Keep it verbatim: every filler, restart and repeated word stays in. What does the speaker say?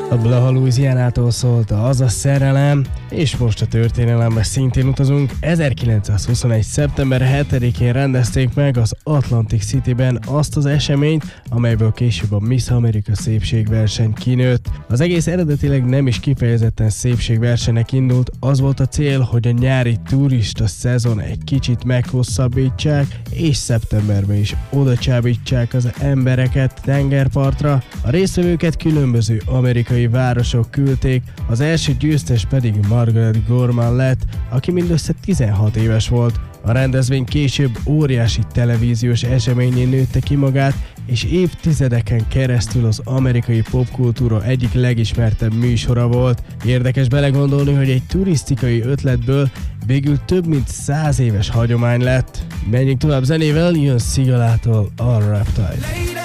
Oklahoma Louisianától szólt Az a szerelem, és most a történelembe szintén utazunk. ezerkilencszázhuszonegy. szeptember hetedikén rendezték meg az Atlantic Cityben azt az eseményt, amelyből később a Miss America szépségverseny kinőtt. Az egész eredetileg nem is kifejezetten szépségversenynek indult, az volt a cél, hogy a nyári turista szezon egy kicsit meghosszabbítsák, és szeptemberben is odacsábítsák az embereket tengerpartra. A résztvevőket különböző amerikai városok küldték, az első győztes pedig Margaret Gorman lett, aki mindössze tizenhat éves volt. A rendezvény később óriási televíziós eseményé nőtte ki magát, és évtizedeken keresztül az amerikai popkultúra egyik legismertebb műsora volt. Érdekes belegondolni, hogy egy turisztikai ötletből végül több mint száz éves hagyomány lett. Menjünk tovább zenével, jön Szigalától a Reptile.